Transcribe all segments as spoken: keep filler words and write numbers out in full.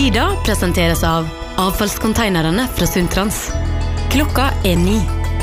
Nyhetstida presenteres av avfallskonteinerne fra Sundtrans. Klokka er ni.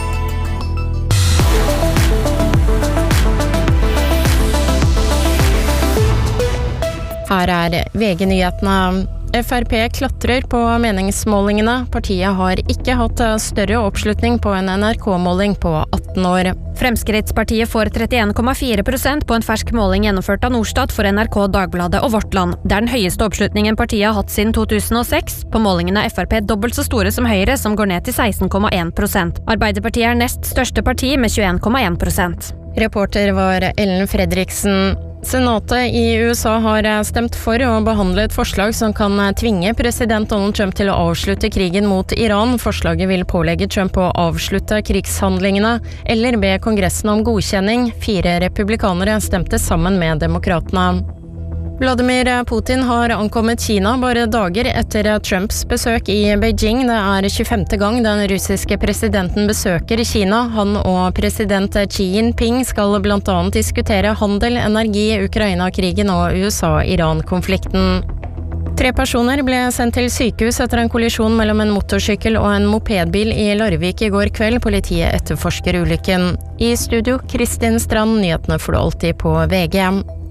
Her er V G-nyhetene. F R P klatrer på meningsmålingene. Partiet har ikke hatt større oppslutning på en N R K-måling på atten år. Fremskrittspartiet får trettien komma fire prosent på en fersk måling gjennomført av Norstat for N R K, Dagbladet og Vårt Land. Det er den høyeste oppslutningen partiet har hatt siden to tusen og seks. På målingen er F R P dobbelt så store som Høyre, som går ned til seksten komma en prosent. Arbeiderpartiet er nest største parti med tjueen komma en prosent. Reporter var Ellen Fredriksen. Senatet i U S A har stemt for å behandle et forslag som kan tvinge president Donald Trump til å avslutte krigen mot Iran. Forslaget vil pålegge Trump å avslutte krigshandlingene, eller be Kongressen om godkjenning. Fire republikanere stemte sammen med demokratene. Vladimir Putin har ankommet Kina bare dager etter Trumps besøk i Beijing. Det er tjuefemte gang den russiske presidenten besøker Kina. Han og president Xi Jinping skal blant annet diskutere handel, energi, Ukraina-krigen og U S A-Iran-konflikten. Tre personer ble sendt til sykehus etter en kollisjon mellom en motorsykkel og en mopedbil i Larvik i går kveld. Politiet etterforsker ulykken. I studio, Kristin Strand, nyhetene får du alltid på V G.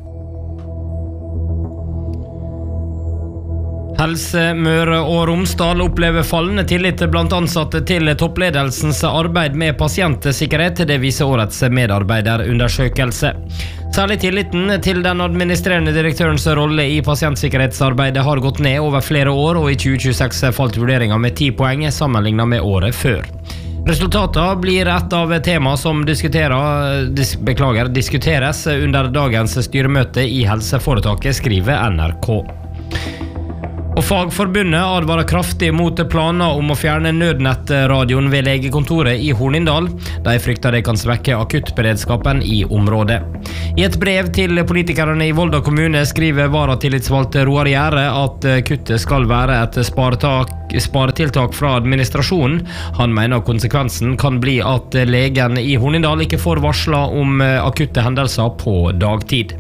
Helse Møre og Romsdal opplever fallende tillit blant ansatte til toppledelsens arbeid med pasientsikkerhet. Det viser årets medarbeiderundersøkelse. Særlig tilliten til den administrerende direktørens rolle i pasientsikkerhetsarbeidet har gått ned over flere år, og i tjue tjueseks falt vurderingen med ti poeng sammenlignet med året før. Resultatene blir et av tema som diskuterer, dis, beklager, diskuteres under dagens styremøte i helseforetaket, skriver N R K. Og Fagforbundet advarer kraftig mot planer om å fjerne nødnettradioen ved legekontoret i Hornindal. De frykter det kan svekke akuttberedskapen i området. I et brev til politikerne i Volda kommune skriver varatillitsvalgte Roar Gjære at kuttet skal være et sparetiltak fra administrasjonen. Han mener konsekvensen kan bli at legen i Hornindal ikke får varslet om akutte hendelser på dagtid.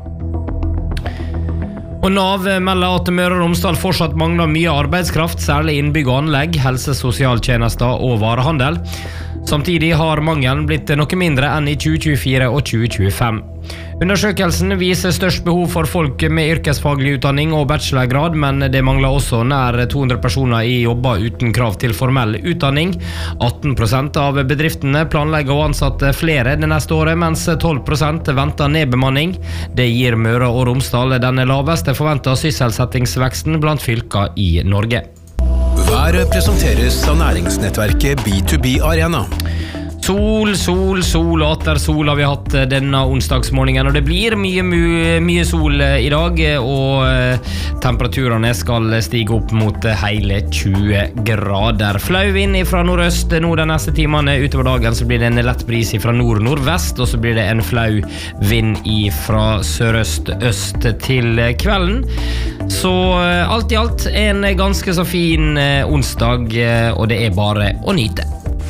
Og Nav melder at Møre og Romsdal fortsatt mangler mye arbeidskraft, særlig innen bygg og anlegg, helse, sosialtjenester og varehandel. Samtidig har mangelen blitt noe mindre enn i tjue tjuefire og tjue tjuefem. Undersøkelsen viser størst behov for folk med yrkesfaglig utdanning og bachelorgrad, men det mangler også nær to hundre personer i jobber uten krav til formell utdanning. atten prosent av bedriftene planlegger å ansette flere det neste året, mens tolv prosent venter nedbemanning. Det gir Møre og Romsdal den laveste forventet sysselsettingsveksten blant fylker i Norge. Været presenteres av næringsnettverket B to B Arena. Sol, sol, sol og atter sol har vi hatt denne onsdagsmorgenen, og det blir mye, mye, mye sol i dag, og temperaturene skal stige opp mot hele tjue grader. Flau vind fra nordøst nå de neste timene. Utover dagen så blir det en lett bris fra nord-nordvest, og så blir det en flau vind fra sørøst-øst til kvelden. Så alt i alt en ganske så fin onsdag, og det er bare å nyte.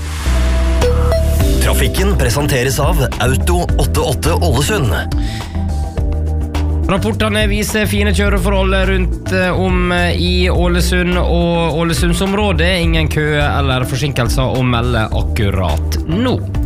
Trafikken presenteres av Auto åttiåtte Ålesund. Rapportene viser fine kjøreforhold rundt om i Ålesund og Ålesundsområdet. Ingen kø eller forsinkelser å melde akkurat nå.